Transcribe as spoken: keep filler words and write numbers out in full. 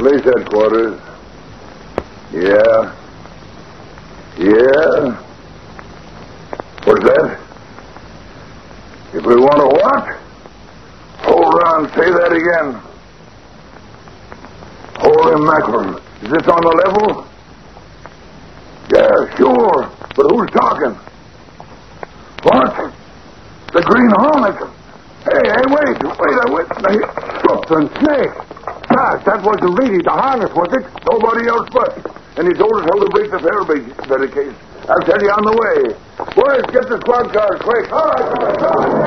Base headquarters. Yeah. Yeah. What's that? If we want to what? Hold on, say that again. Holy mackerel. Is this on the level? Yeah, sure. But who's talking? What? The Green Hornet. Hey, hey, wait, wait, I wait. Crooks and snakes. Gosh, that wasn't really the harness, was it? Nobody else but. And he told us how to break the fair barricade. I'll tell you on the way. Boys, get the squad cars quick. All right, all right, all right.